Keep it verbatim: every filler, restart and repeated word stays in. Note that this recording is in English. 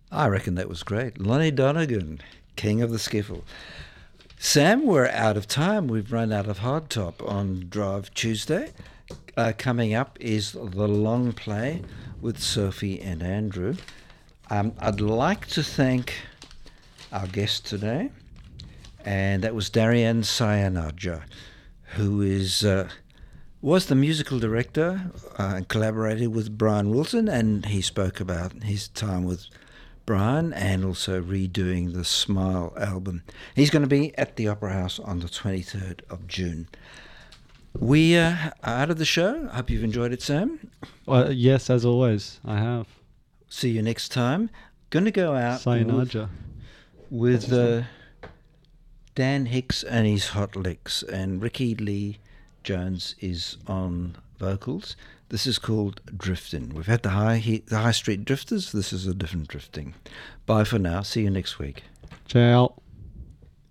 I reckon that was great. Lonnie Donegan, king of the skiffle. Sam, we're out of time. We've run out of hardtop on Drive Tuesday. Uh, coming up is the long play with Sophie and Andrew. Um, I'd like to thank our guest today, and that was Darian Sayanaja, who is uh, was the musical director uh, and collaborated with Brian Wilson, and he spoke about his time with Brian and also redoing the Smile album. He's going to be at the Opera House on the twenty-third of June. We uh, are out of the show. I hope you've enjoyed it, Sam. Well, yes, as always, I have. See you next time. Going to go out Sayanaja. with, with uh, Dan Hicks and his Hot Licks, and Ricky Lee Jones is on vocals. This is called Drifting. We've had the high he- the High Street Drifters. This is a different drifting. Bye for now. See you next week. Ciao.